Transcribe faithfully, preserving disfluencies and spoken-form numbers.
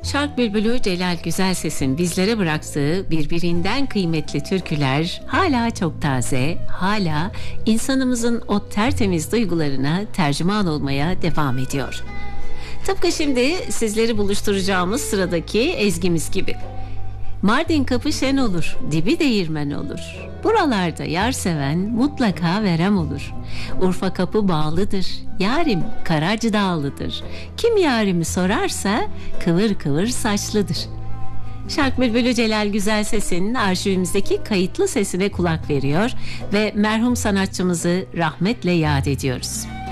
Şark Bülbülü Celal Güzelses'in bizlere bıraktığı birbirinden kıymetli türküler hala çok taze, hala insanımızın o tertemiz duygularına tercüman olmaya devam ediyor. Tıpkı şimdi sizleri buluşturacağımız sıradaki ezgimiz gibi. Mardin kapı şen olur, dibi değirmen olur. Buralarda yar seven mutlaka verem olur. Urfa kapı bağlıdır, yarim Karacı Dağlıdır. Kim yarimi sorarsa kıvır kıvır saçlıdır. Şark Bülbülü Celal Güzelses'in arşivimizdeki kayıtlı sesine kulak veriyor ve merhum sanatçımızı rahmetle yad ediyoruz.